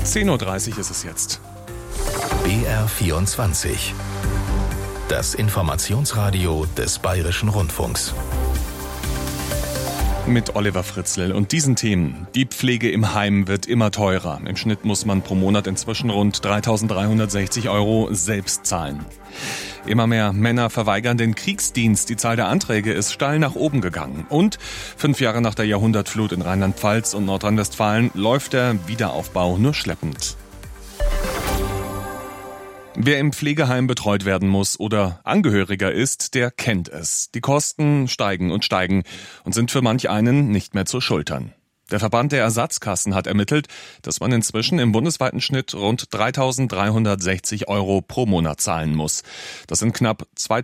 10:30 Uhr ist es jetzt. BR24. Das Informationsradio des Bayerischen Rundfunks. Mit Oliver Fritzl und diesen Themen. Die Pflege im Heim wird immer teurer. Im Schnitt muss man pro Monat inzwischen rund 3.360 € selbst zahlen. Immer mehr Männer verweigern den Kriegsdienst. Die Zahl der Anträge ist steil nach oben gegangen. Und 5 Jahre nach der Jahrhundertflut in Rheinland-Pfalz und Nordrhein-Westfalen läuft der Wiederaufbau nur schleppend. Wer im Pflegeheim betreut werden muss oder Angehöriger ist, der kennt es. Die Kosten steigen und steigen und sind für manch einen nicht mehr zu schultern. Der Verband der Ersatzkassen hat ermittelt, dass man inzwischen im bundesweiten Schnitt rund 3.360 € pro Monat zahlen muss. Das sind knapp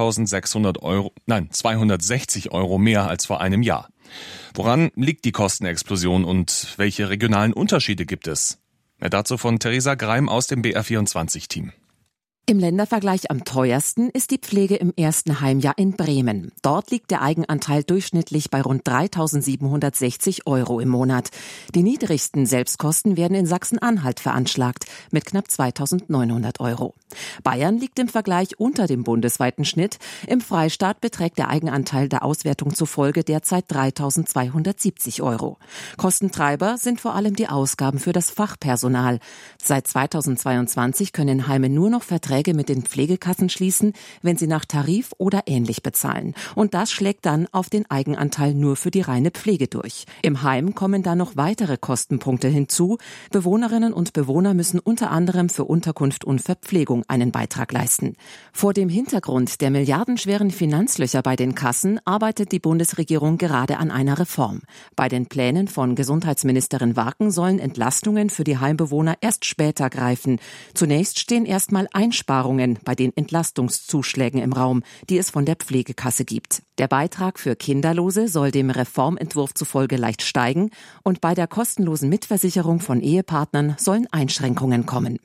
260 € mehr als vor einem Jahr. Woran liegt die Kostenexplosion und welche regionalen Unterschiede gibt es? Mehr dazu von Theresa Greim aus dem BR24-Team. Im Ländervergleich am teuersten ist die Pflege im ersten Heimjahr in Bremen. Dort liegt der Eigenanteil durchschnittlich bei rund 3.760 € im Monat. Die niedrigsten Selbstkosten werden in Sachsen-Anhalt veranschlagt mit knapp 2.900 €. Bayern liegt im Vergleich unter dem bundesweiten Schnitt. Im Freistaat beträgt der Eigenanteil der Auswertung zufolge derzeit 3.270 €. Kostentreiber sind vor allem die Ausgaben für das Fachpersonal. Seit 2022 können Heime nur noch Verträge mit den Pflegekassen schließen, wenn sie nach Tarif oder ähnlich bezahlen. Und das schlägt dann auf den Eigenanteil nur für die reine Pflege durch. Im Heim kommen dann noch weitere Kostenpunkte hinzu. Bewohnerinnen und Bewohner müssen unter anderem für Unterkunft und Verpflegung einen Beitrag leisten. Vor dem Hintergrund der milliardenschweren Finanzlöcher bei den Kassen arbeitet die Bundesregierung gerade an einer Reform. Bei den Plänen von Gesundheitsministerin Waken sollen Entlastungen für die Heimbewohner erst später greifen. Zunächst stehen erstmal Einsparungen bei den Entlastungszuschlägen im Raum, die es von der Pflegekasse gibt. Der Beitrag für Kinderlose soll dem Reformentwurf zufolge leicht steigen und bei der kostenlosen Mitversicherung von Ehepartnern sollen Einschränkungen kommen.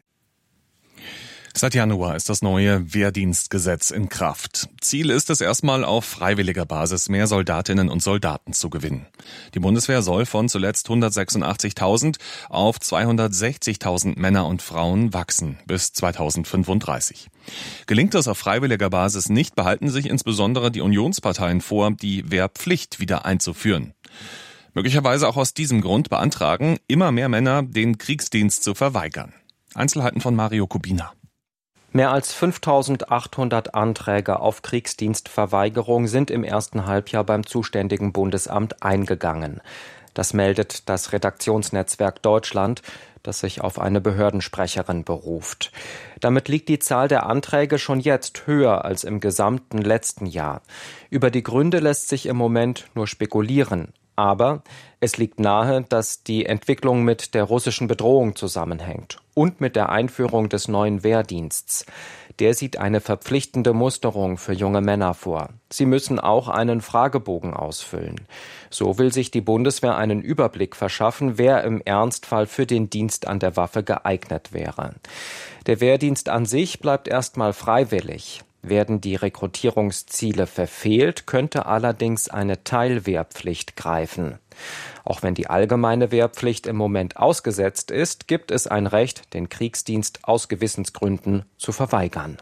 Seit Januar ist das neue Wehrdienstgesetz in Kraft. Ziel ist es erstmal auf freiwilliger Basis mehr Soldatinnen und Soldaten zu gewinnen. Die Bundeswehr soll von zuletzt 186.000 auf 260.000 Männer und Frauen wachsen bis 2035. Gelingt es auf freiwilliger Basis nicht, behalten sich insbesondere die Unionsparteien vor, die Wehrpflicht wieder einzuführen. Möglicherweise auch aus diesem Grund beantragen immer mehr Männer, den Kriegsdienst zu verweigern. Einzelheiten von Mario Kubina. Mehr als 5.800 Anträge auf Kriegsdienstverweigerung sind im ersten Halbjahr beim zuständigen Bundesamt eingegangen. Das meldet das Redaktionsnetzwerk Deutschland, das sich auf eine Behördensprecherin beruft. Damit liegt die Zahl der Anträge schon jetzt höher als im gesamten letzten Jahr. Über die Gründe lässt sich im Moment nur spekulieren. Aber es liegt nahe, dass die Entwicklung mit der russischen Bedrohung zusammenhängt und mit der Einführung des neuen Wehrdiensts. Der sieht eine verpflichtende Musterung für junge Männer vor. Sie müssen auch einen Fragebogen ausfüllen. So will sich die Bundeswehr einen Überblick verschaffen, wer im Ernstfall für den Dienst an der Waffe geeignet wäre. Der Wehrdienst an sich bleibt erstmal freiwillig. Werden die Rekrutierungsziele verfehlt, könnte allerdings eine Teilwehrpflicht greifen. Auch wenn die allgemeine Wehrpflicht im Moment ausgesetzt ist, gibt es ein Recht, den Kriegsdienst aus Gewissensgründen zu verweigern.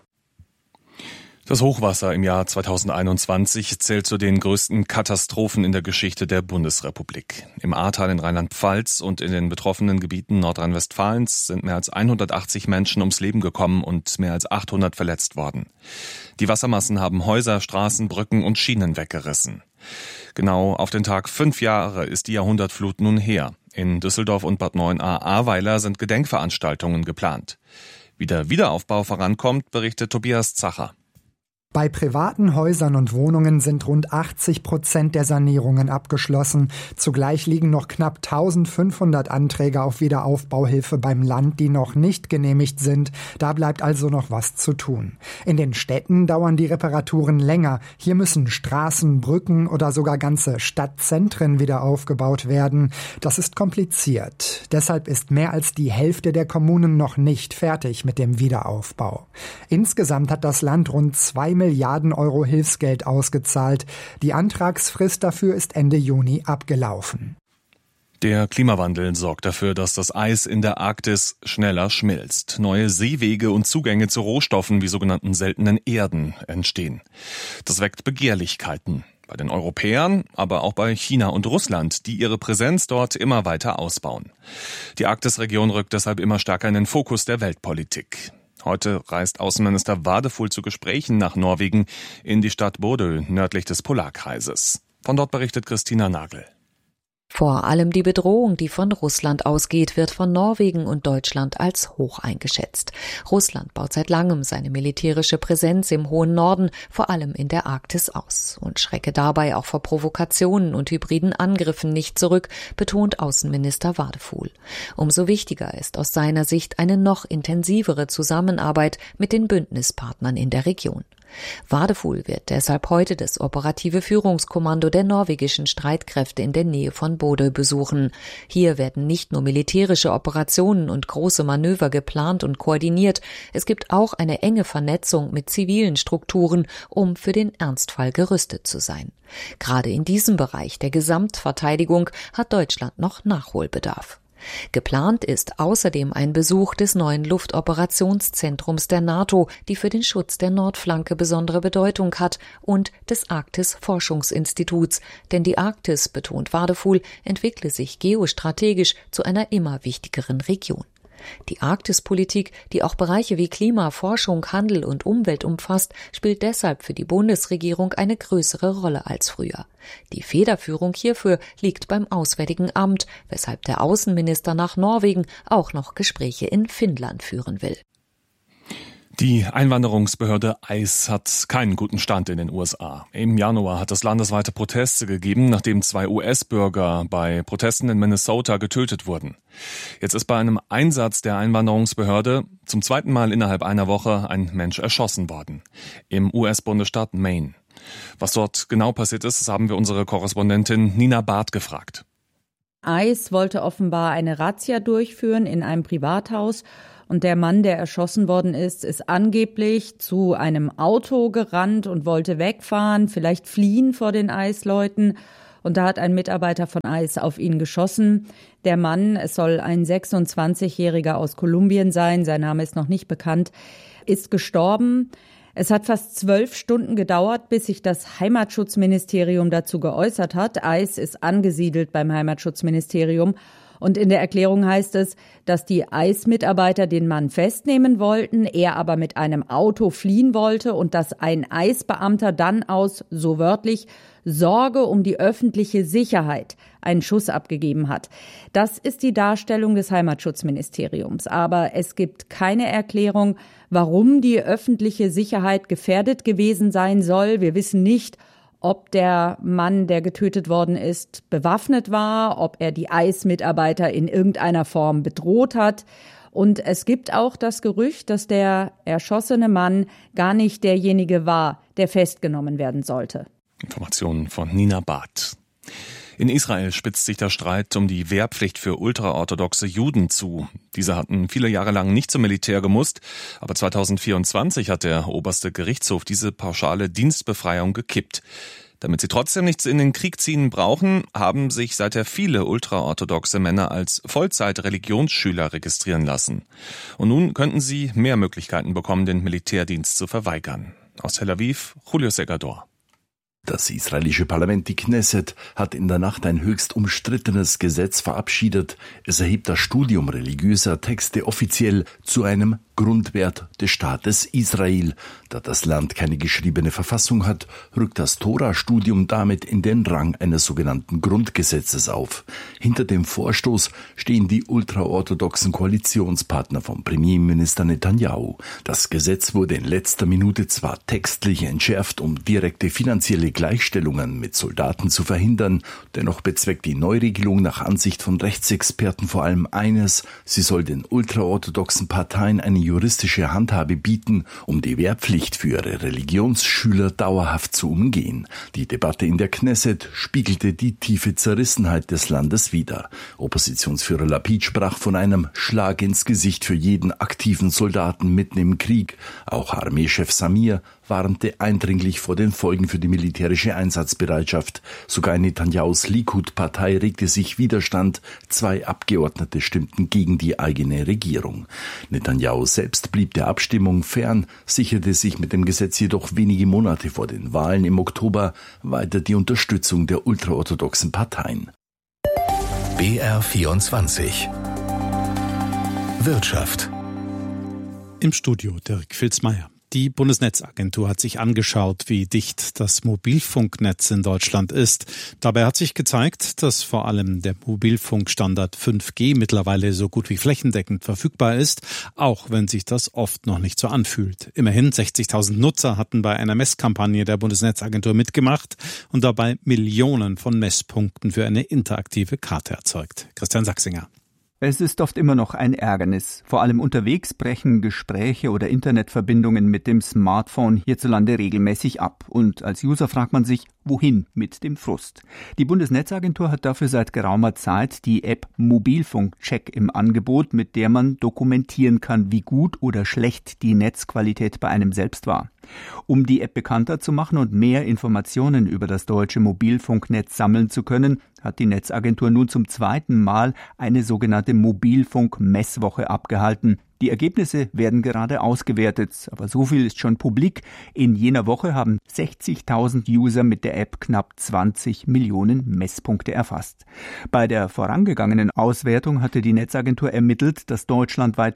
Das Hochwasser im Jahr 2021 zählt zu den größten Katastrophen in der Geschichte der Bundesrepublik. Im Ahrtal in Rheinland-Pfalz und in den betroffenen Gebieten Nordrhein-Westfalens sind mehr als 180 Menschen ums Leben gekommen und mehr als 800 verletzt worden. Die Wassermassen haben Häuser, Straßen, Brücken und Schienen weggerissen. Genau auf den Tag 5 Jahre ist die Jahrhundertflut nun her. In Düsseldorf und Bad Neuenahr-Ahrweiler sind Gedenkveranstaltungen geplant. Wie der Wiederaufbau vorankommt, berichtet Tobias Zacher. Bei privaten Häusern und Wohnungen sind rund 80% der Sanierungen abgeschlossen. Zugleich liegen noch knapp 1500 Anträge auf Wiederaufbauhilfe beim Land, die noch nicht genehmigt sind. Da bleibt also noch was zu tun. In den Städten dauern die Reparaturen länger. Hier müssen Straßen, Brücken oder sogar ganze Stadtzentren wieder aufgebaut werden. Das ist kompliziert. Deshalb ist mehr als die Hälfte der Kommunen noch nicht fertig mit dem Wiederaufbau. Insgesamt hat das Land rund 2 Milliarden Euro Hilfsgeld ausgezahlt. Die Antragsfrist dafür ist Ende Juni abgelaufen. Der Klimawandel sorgt dafür, dass das Eis in der Arktis schneller schmilzt. Neue Seewege und Zugänge zu Rohstoffen wie sogenannten seltenen Erden entstehen. Das weckt Begehrlichkeiten. Bei den Europäern, aber auch bei China und Russland, die ihre Präsenz dort immer weiter ausbauen. Die Arktisregion rückt deshalb immer stärker in den Fokus der Weltpolitik. Heute reist Außenminister Vardeful zu Gesprächen nach Norwegen in die Stadt Bodø, nördlich des Polarkreises. Von dort berichtet Christina Nagel. Vor allem die Bedrohung, die von Russland ausgeht, wird von Norwegen und Deutschland als hoch eingeschätzt. Russland baut seit langem seine militärische Präsenz im hohen Norden, vor allem in der Arktis, aus und schrecke dabei auch vor Provokationen und hybriden Angriffen nicht zurück, betont Außenminister Vardeful. Umso wichtiger ist aus seiner Sicht eine noch intensivere Zusammenarbeit mit den Bündnispartnern in der Region. Vardeful wird deshalb heute das operative Führungskommando der norwegischen Streitkräfte in der Nähe von Bodø besuchen. Hier werden nicht nur militärische Operationen und große Manöver geplant und koordiniert, es gibt auch eine enge Vernetzung mit zivilen Strukturen, um für den Ernstfall gerüstet zu sein. Gerade in diesem Bereich der Gesamtverteidigung hat Deutschland noch Nachholbedarf. Geplant ist außerdem ein Besuch des neuen Luftoperationszentrums der NATO, die für den Schutz der Nordflanke besondere Bedeutung hat, und des Arktis-Forschungsinstituts, denn die Arktis, betont Vardeful, entwickle sich geostrategisch zu einer immer wichtigeren Region. Die Arktispolitik, die auch Bereiche wie Klima, Forschung, Handel und Umwelt umfasst, spielt deshalb für die Bundesregierung eine größere Rolle als früher. Die Federführung hierfür liegt beim Auswärtigen Amt, weshalb der Außenminister nach Norwegen auch noch Gespräche in Finnland führen will. Die Einwanderungsbehörde ICE hat keinen guten Stand in den USA. Im Januar hat es landesweite Proteste gegeben, nachdem 2 US-Bürger bei Protesten in Minnesota getötet wurden. Jetzt ist bei einem Einsatz der Einwanderungsbehörde zum zweiten Mal innerhalb einer Woche ein Mensch erschossen worden. Im US-Bundesstaat Maine. Was dort genau passiert ist, das haben wir unsere Korrespondentin Nina Barth gefragt. ICE wollte offenbar eine Razzia durchführen in einem Privathaus. Und der Mann, der erschossen worden ist angeblich zu einem Auto gerannt und wollte wegfahren, vielleicht fliehen vor den ICE-Leuten. Und da hat ein Mitarbeiter von ICE auf ihn geschossen. Der Mann, es soll ein 26-Jähriger aus Kolumbien sein, sein Name ist noch nicht bekannt, ist gestorben. Es hat fast 12 Stunden gedauert, bis sich das Heimatschutzministerium dazu geäußert hat. ICE ist angesiedelt beim Heimatschutzministerium. Und in der Erklärung heißt es, dass die ICE-Mitarbeiter den Mann festnehmen wollten, er aber mit einem Auto fliehen wollte und dass ein ICE-Beamter dann aus, so wörtlich, Sorge um die öffentliche Sicherheit einen Schuss abgegeben hat. Das ist die Darstellung des Heimatschutzministeriums. Aber es gibt keine Erklärung, warum die öffentliche Sicherheit gefährdet gewesen sein soll. Wir wissen nicht, ob der Mann, der getötet worden ist, bewaffnet war, ob er die ICE-Mitarbeiter in irgendeiner Form bedroht hat. Und es gibt auch das Gerücht, dass der erschossene Mann gar nicht derjenige war, der festgenommen werden sollte. Informationen von Nina Barth. In Israel spitzt sich der Streit um die Wehrpflicht für ultraorthodoxe Juden zu. Diese hatten viele Jahre lang nicht zum Militär gemusst, aber 2024 hat der oberste Gerichtshof diese pauschale Dienstbefreiung gekippt. Damit sie trotzdem nichts in den Krieg ziehen brauchen, haben sich seither viele ultraorthodoxe Männer als Vollzeit-Religionsschüler registrieren lassen. Und nun könnten sie mehr Möglichkeiten bekommen, den Militärdienst zu verweigern. Aus Tel Aviv, Julio Segador. Das israelische Parlament, die Knesset, hat in der Nacht ein höchst umstrittenes Gesetz verabschiedet. Es erhebt das Studium religiöser Texte offiziell zu einem Grundwert des Staates Israel. Da das Land keine geschriebene Verfassung hat, rückt das Tora-Studium damit in den Rang eines sogenannten Grundgesetzes auf. Hinter dem Vorstoß stehen die ultraorthodoxen Koalitionspartner von Premierminister Netanyahu. Das Gesetz wurde in letzter Minute zwar textlich entschärft, um direkte finanzielle Gleichstellungen mit Soldaten zu verhindern, dennoch bezweckt die Neuregelung nach Ansicht von Rechtsexperten vor allem eines: Sie soll den ultraorthodoxen Parteien eine juristische Handhabe bieten, um die Wehrpflicht für ihre Religionsschüler dauerhaft zu umgehen. Die Debatte in der Knesset spiegelte die tiefe Zerrissenheit des Landes wider. Oppositionsführer Lapid sprach von einem Schlag ins Gesicht für jeden aktiven Soldaten mitten im Krieg. Auch Armeechef Samir warnte eindringlich vor den Folgen für die militärische Einsatzbereitschaft. Sogar in Netanyahus Likud-Partei regte sich Widerstand. 2 Abgeordnete stimmten gegen die eigene Regierung. Netanyahu selbst blieb der Abstimmung fern, sicherte sich mit dem Gesetz jedoch wenige Monate vor den Wahlen im Oktober weiter die Unterstützung der ultraorthodoxen Parteien. BR24 Wirtschaft. Im Studio Dirk Filzmeier. Die Bundesnetzagentur hat sich angeschaut, wie dicht das Mobilfunknetz in Deutschland ist. Dabei hat sich gezeigt, dass vor allem der Mobilfunkstandard 5G mittlerweile so gut wie flächendeckend verfügbar ist, auch wenn sich das oft noch nicht so anfühlt. Immerhin 60.000 Nutzer hatten bei einer Messkampagne der Bundesnetzagentur mitgemacht und dabei Millionen von Messpunkten für eine interaktive Karte erzeugt. Christian Sachsinger. Es ist oft immer noch ein Ärgernis. Vor allem unterwegs brechen Gespräche oder Internetverbindungen mit dem Smartphone hierzulande regelmäßig ab. Und als User fragt man sich, wohin mit dem Frust? Die Bundesnetzagentur hat dafür seit geraumer Zeit die App Mobilfunkcheck im Angebot, mit der man dokumentieren kann, wie gut oder schlecht die Netzqualität bei einem selbst war. Um die App bekannter zu machen und mehr Informationen über das deutsche Mobilfunknetz sammeln zu können, hat die Netzagentur nun zum 2. Mal eine sogenannte Mobilfunk-Messwoche abgehalten. Die Ergebnisse werden gerade ausgewertet, aber so viel ist schon publik. In jener Woche haben 60.000 User mit der App knapp 20 Millionen Messpunkte erfasst. Bei der vorangegangenen Auswertung hatte die Netzagentur ermittelt, dass deutschlandweit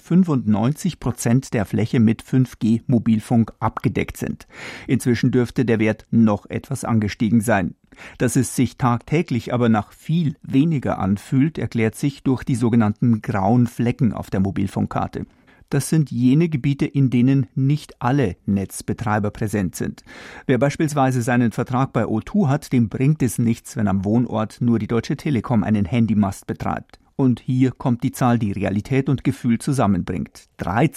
95% der Fläche mit 5G-Mobilfunk abgedeckt sind. Inzwischen dürfte der Wert noch etwas angestiegen sein. Dass es sich tagtäglich aber nach viel weniger anfühlt, erklärt sich durch die sogenannten grauen Flecken auf der Mobilfunkkarte. Das sind jene Gebiete, in denen nicht alle Netzbetreiber präsent sind. Wer beispielsweise seinen Vertrag bei O2 hat, dem bringt es nichts, wenn am Wohnort nur die Deutsche Telekom einen Handymast betreibt. Und hier kommt die Zahl, die Realität und Gefühl zusammenbringt.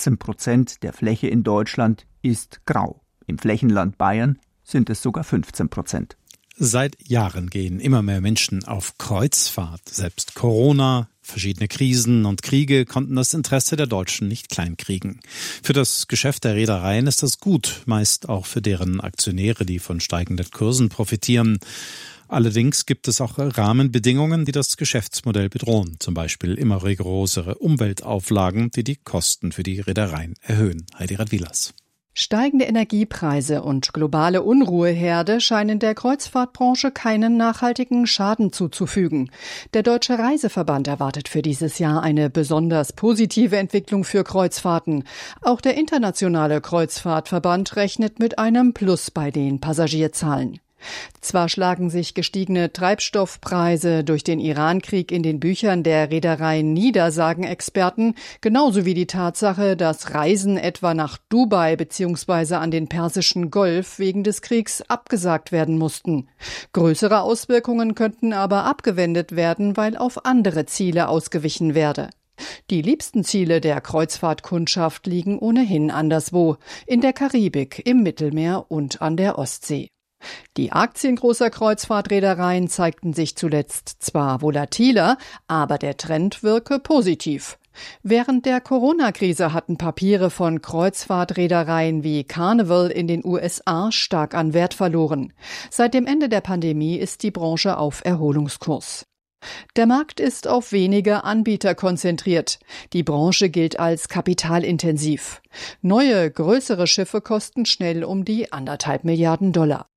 13% der Fläche in Deutschland ist grau. Im Flächenland Bayern sind es sogar 15%. Seit Jahren gehen immer mehr Menschen auf Kreuzfahrt. Selbst Corona, verschiedene Krisen und Kriege konnten das Interesse der Deutschen nicht kleinkriegen. Für das Geschäft der Reedereien ist das gut, meist auch für deren Aktionäre, die von steigenden Kursen profitieren. Allerdings gibt es auch Rahmenbedingungen, die das Geschäftsmodell bedrohen. Zum Beispiel immer rigorosere Umweltauflagen, die die Kosten für die Reedereien erhöhen. Heidi Radwilas. Steigende Energiepreise und globale Unruheherde scheinen der Kreuzfahrtbranche keinen nachhaltigen Schaden zuzufügen. Der Deutsche Reiseverband erwartet für dieses Jahr eine besonders positive Entwicklung für Kreuzfahrten. Auch der Internationale Kreuzfahrtverband rechnet mit einem Plus bei den Passagierzahlen. Zwar schlagen sich gestiegene Treibstoffpreise durch den Irankrieg in den Büchern der Reedereien nieder, sagen Experten, genauso wie die Tatsache, dass Reisen etwa nach Dubai bzw. an den Persischen Golf wegen des Kriegs abgesagt werden mussten. Größere Auswirkungen könnten aber abgewendet werden, weil auf andere Ziele ausgewichen werde. Die liebsten Ziele der Kreuzfahrtkundschaft liegen ohnehin anderswo, in der Karibik, im Mittelmeer und an der Ostsee. Die Aktien großer Kreuzfahrtreedereien zeigten sich zuletzt zwar volatiler, aber der Trend wirke positiv. Während der Corona-Krise hatten Papiere von Kreuzfahrtreedereien wie Carnival in den USA stark an Wert verloren. Seit dem Ende der Pandemie ist die Branche auf Erholungskurs. Der Markt ist auf wenige Anbieter konzentriert. Die Branche gilt als kapitalintensiv. Neue, größere Schiffe kosten schnell um die $1,5 Milliarden.